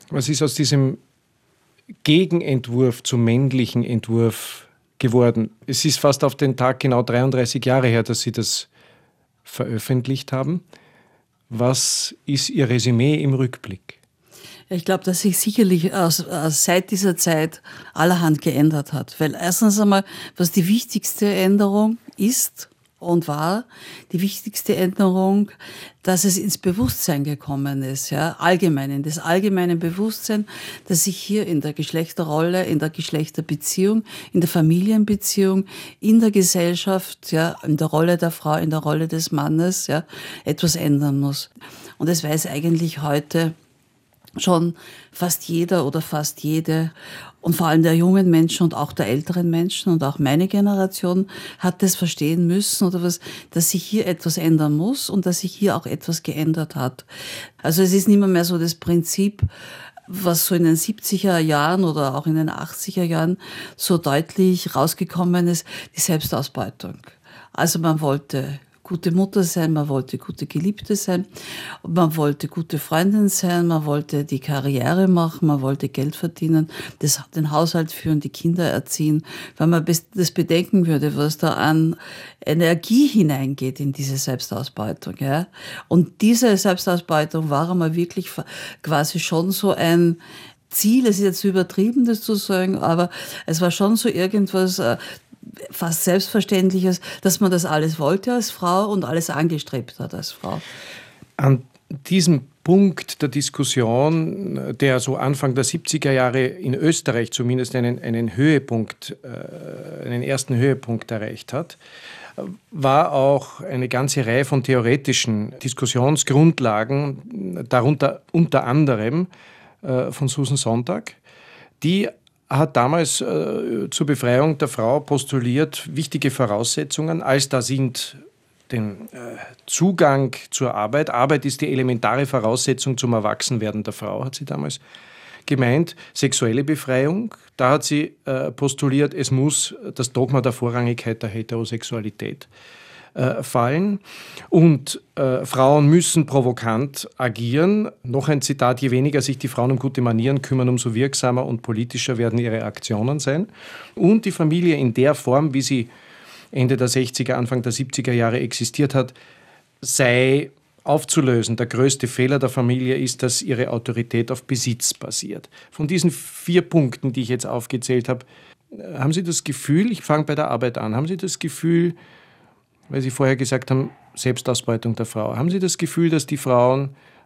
Was ist aus diesem Gegenentwurf zum männlichen Entwurf geworden? Es ist fast auf den Tag genau 33 Jahre her, dass Sie das veröffentlicht haben. Was ist Ihr Resümee im Rückblick? Ich glaube, dass sich sicherlich seit dieser Zeit allerhand geändert hat. Weil erstens einmal, was die wichtigste Änderung ist und war, die wichtigste Änderung, dass es ins Bewusstsein gekommen ist, ja, allgemein, in das allgemeine Bewusstsein, dass sich hier in der Geschlechterrolle, in der Geschlechterbeziehung, in der Familienbeziehung, in der Gesellschaft, ja, in der Rolle der Frau, in der Rolle des Mannes, ja, etwas ändern muss. Und das weiß eigentlich heute schon fast jeder oder fast jede und vor allem der jungen Menschen und auch der älteren Menschen und auch meine Generation hat das verstehen müssen oder was, dass sich hier etwas ändern muss und dass sich hier auch etwas geändert hat. Also es ist nicht mehr so das Prinzip, was so in den 70er Jahren oder auch in den 80er Jahren so deutlich rausgekommen ist, die Selbstausbeutung. Also man wollte gute Mutter sein, man wollte gute Geliebte sein, man wollte gute Freundin sein, man wollte die Karriere machen, man wollte Geld verdienen, den Haushalt führen, die Kinder erziehen. Wenn man das bedenken würde, was da an Energie hineingeht in diese Selbstausbeutung. Ja? Und diese Selbstausbeutung war einmal wirklich quasi schon so ein Ziel, es ist jetzt übertrieben, das zu sagen, aber es war schon so irgendwas, fast Selbstverständliches, dass man das alles wollte als Frau und alles angestrebt hat als Frau. An diesem Punkt der Diskussion, der so Anfang der 70er Jahre in Österreich zumindest einen Höhepunkt, einen ersten Höhepunkt erreicht hat, war auch eine ganze Reihe von theoretischen Diskussionsgrundlagen, darunter unter anderem von Susan Sontag, die hat damals zur Befreiung der Frau postuliert, wichtige Voraussetzungen, als da sind den Zugang zur Arbeit. Arbeit ist die elementare Voraussetzung zum Erwachsenwerden der Frau, hat sie damals gemeint. Sexuelle Befreiung, da hat sie postuliert, es muss das Dogma der Vorrangigkeit der Heterosexualität fallen und Frauen müssen provokant agieren. Noch ein Zitat: Je weniger sich die Frauen um gute Manieren kümmern, umso wirksamer und politischer werden ihre Aktionen sein. Und die Familie in der Form, wie sie Ende der 60er, Anfang der 70er Jahre existiert hat, sei aufzulösen. Der größte Fehler der Familie ist, dass ihre Autorität auf Besitz basiert. Von diesen 4 Punkten, die ich jetzt aufgezählt habe, haben Sie das Gefühl, ich fange bei der Arbeit an, haben Sie das Gefühl, weil Sie vorher gesagt haben, Selbstausbeutung der Frau. Haben Sie das Gefühl, dass die Frauen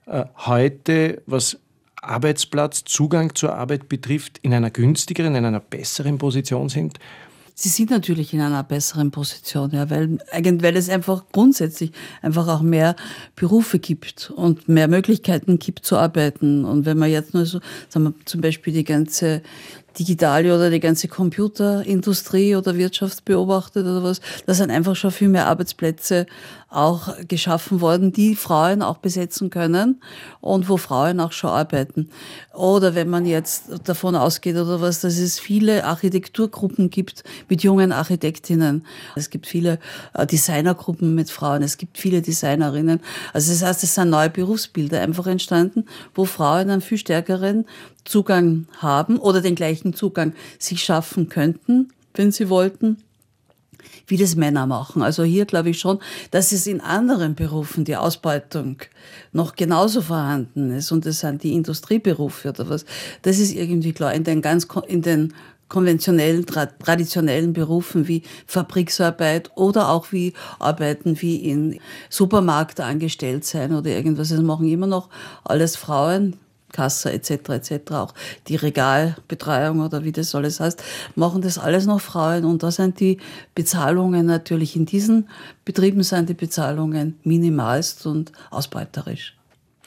heute, was Arbeitsplatz, Zugang zur Arbeit betrifft, in einer günstigeren, in einer besseren Position sind? Sie sind natürlich in einer besseren Position, ja, weil es einfach grundsätzlich einfach auch mehr Berufe gibt und mehr Möglichkeiten gibt zu arbeiten. Und wenn man jetzt nur so, sagen wir zum Beispiel die ganze digitale oder die ganze Computerindustrie oder Wirtschaft beobachtet oder was, da sind einfach schon viel mehr Arbeitsplätze auch geschaffen worden, die Frauen auch besetzen können und wo Frauen auch schon arbeiten. Oder wenn man jetzt davon ausgeht oder was, dass es viele Architekturgruppen gibt mit jungen Architektinnen. Es gibt viele Designergruppen mit Frauen, es gibt viele Designerinnen. Also das heißt, es sind neue Berufsbilder einfach entstanden, wo Frauen einen viel stärkeren Zugang haben oder den gleichen Zugang sich schaffen könnten, wenn sie wollten, wie das Männer machen. Also hier glaube ich schon, dass es in anderen Berufen die Ausbeutung noch genauso vorhanden ist und das sind die Industrieberufe oder was. Das ist irgendwie klar. In den konventionellen, traditionellen Berufen wie Fabriksarbeit oder auch wie Arbeiten wie in Supermarkt angestellt sein oder irgendwas. Das machen immer noch alles Frauen. Kasse etc., auch die Regalbetreuung oder wie das alles heißt, machen das alles noch Frauen und da sind die Bezahlungen natürlich in diesen Betrieben sind die Bezahlungen minimalst und ausbeuterisch.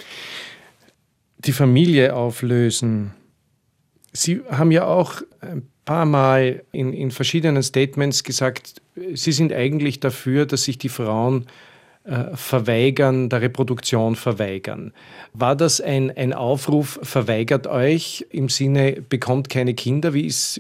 Die Familie auflösen. Sie haben ja auch ein paar Mal in verschiedenen Statements gesagt, Sie sind eigentlich dafür, dass sich die Frauen verweigern, der Reproduktion verweigern. War das ein Aufruf, verweigert euch im Sinne, bekommt keine Kinder? Wie ist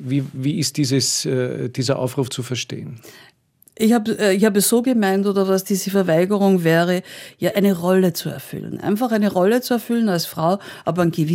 dieser Aufruf zu verstehen? Ich hab es so gemeint, oder was diese Verweigerung wäre, ja eine Rolle zu erfüllen. Einfach eine Rolle zu erfüllen als Frau, aber einen gewissen